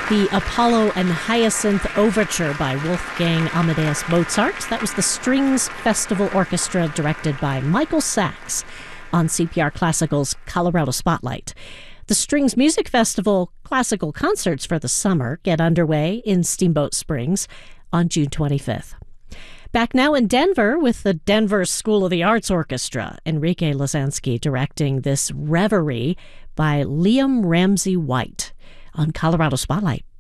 The Apollo and Hyacinth Overture by Wolfgang Amadeus Mozart. That was the Strings Festival Orchestra directed by Michael Sachs on CPR Classical's Colorado Spotlight. The Strings Music Festival classical concerts for the summer get underway in Steamboat Springs on June 25th. Back now in Denver with the Denver School of the Arts Orchestra, Enrique Lazansky directing this Reverie by Liam Ramsey White on Colorado Spotlight.